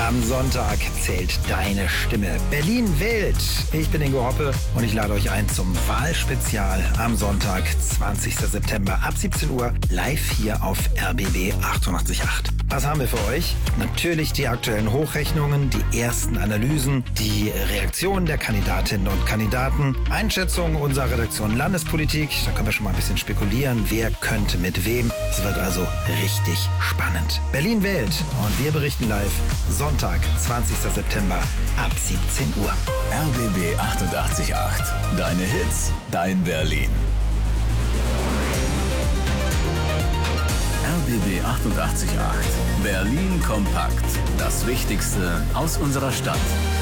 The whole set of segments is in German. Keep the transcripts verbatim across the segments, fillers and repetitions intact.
Am Sonntag zählt deine Stimme. Berlin wählt. Ich bin Ingo Hoppe und ich lade euch ein zum Wahlspezial am Sonntag, zwanzigsten September ab siebzehn Uhr, live hier auf R B B achtundachtzig Komma acht. Was haben wir für euch? Natürlich die aktuellen Hochrechnungen, die ersten Analysen, die Reaktionen der Kandidatinnen und Kandidaten, Einschätzungen unserer Redaktion Landespolitik. Da können wir schon mal ein bisschen spekulieren, wer könnte mit wem. Es wird also richtig spannend. Berlin wählt und wir berichten live Sonntag, zwanzigsten September ab siebzehn Uhr. R B B achtundachtzig Komma acht. Deine Hits, dein Berlin. R B B achtundachtzig Komma acht. Berlin kompakt. Das Wichtigste aus unserer Stadt.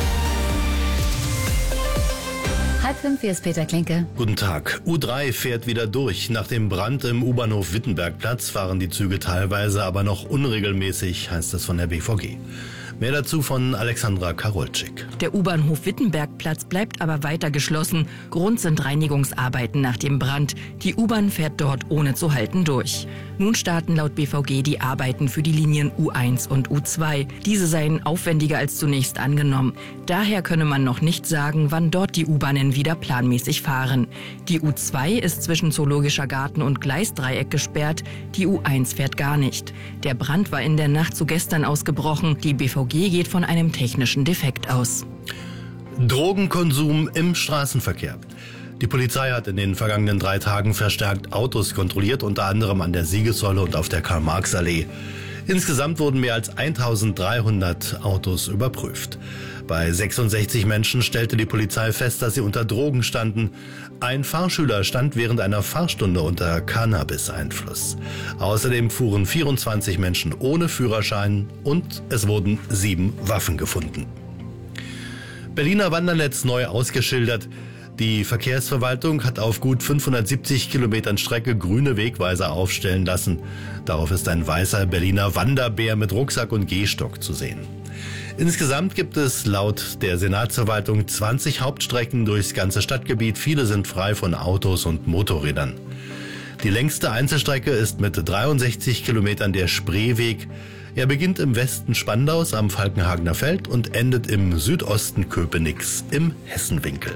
Halb fünf, hier ist Peter Klinke. Guten Tag. U drei fährt wieder durch. Nach dem Brand im U-Bahnhof Wittenbergplatz fahren die Züge teilweise, aber noch unregelmäßig, heißt es von der B V G. Mehr dazu von Alexandra Karolczyk. Der U-Bahnhof Wittenbergplatz bleibt aber weiter geschlossen. Grund sind Reinigungsarbeiten nach dem Brand. Die U-Bahn fährt dort ohne zu halten durch. Nun starten laut B V G die Arbeiten für die Linien U eins und U zwei. Diese seien aufwendiger als zunächst angenommen. Daher könne man noch nicht sagen, wann dort die U-Bahnen wieder planmäßig fahren. Die U zwei ist zwischen Zoologischer Garten und Gleisdreieck gesperrt. Die U eins fährt gar nicht. Der Brand war in der Nacht zu gestern ausgebrochen. Die B V G geht von einem technischen Defekt aus. Drogenkonsum im Straßenverkehr. Die Polizei hat in den vergangenen drei Tagen verstärkt Autos kontrolliert, unter anderem an der Siegessäule und auf der Karl-Marx-Allee. Insgesamt wurden mehr als eintausenddreihundert Autos überprüft. Bei sechsundsechzig Menschen stellte die Polizei fest, dass sie unter Drogen standen. Ein Fahrschüler stand während einer Fahrstunde unter Cannabis-Einfluss. Außerdem fuhren vierundzwanzig Menschen ohne Führerschein und es wurden sieben Waffen gefunden. Berliner Wandernetz neu ausgeschildert. Die Verkehrsverwaltung hat auf gut fünfhundertsiebzig Kilometern Strecke grüne Wegweiser aufstellen lassen. Darauf ist ein weißer Berliner Wanderbär mit Rucksack und Gehstock zu sehen. Insgesamt gibt es laut der Senatsverwaltung zwanzig Hauptstrecken durchs ganze Stadtgebiet. Viele sind frei von Autos und Motorrädern. Die längste Einzelstrecke ist mit dreiundsechzig Kilometern der Spreeweg. Er beginnt im Westen Spandaus am Falkenhagener Feld und endet im Südosten Köpenick's im Hessenwinkel.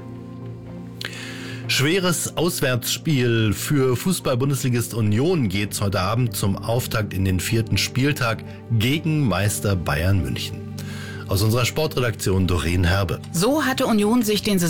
Schweres Auswärtsspiel für Fußball-Bundesligist Union geht's heute Abend zum Auftakt in den vierten Spieltag gegen Meister Bayern München. Aus unserer Sportredaktion Doreen Herbe. So hatte Union sich den